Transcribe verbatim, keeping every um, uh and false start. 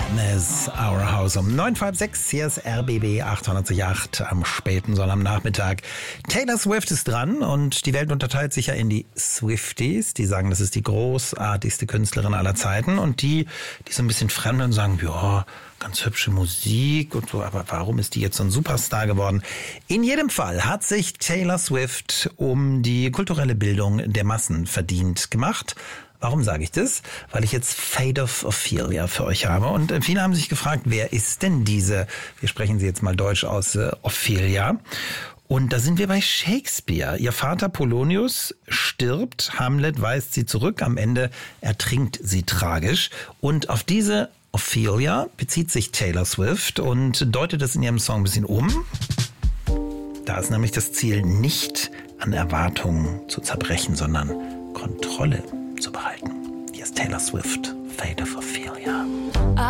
Madness, Our House um neun Uhr sechs. Hier ist R B B achthundertacht am späten Sonnabendnachmittag. Taylor Swift ist dran und die Welt unterteilt sich ja in die Swifties, die sagen, das ist die großartigste Künstlerin aller Zeiten, und die, die so ein bisschen fremdeln und sagen, ja, ganz hübsche Musik und so, aber warum ist die jetzt so ein Superstar geworden? In jedem Fall hat sich Taylor Swift um die kulturelle Bildung der Massen verdient gemacht. Warum sage ich das? Weil ich jetzt Fate of Ophelia für euch habe. Und viele haben sich gefragt, wer ist denn diese, wir sprechen sie jetzt mal deutsch aus, äh, Ophelia? Und da sind wir bei Shakespeare. Ihr Vater Polonius stirbt, Hamlet weist sie zurück, am Ende ertrinkt sie tragisch. Und auf diese Ophelia bezieht sich Taylor Swift und deutet es in ihrem Song ein bisschen um. Da ist nämlich das Ziel, nicht an Erwartungen zu zerbrechen, sondern Kontrolle zu behalten. Hier ist Taylor Swift, Fate of Ophelia.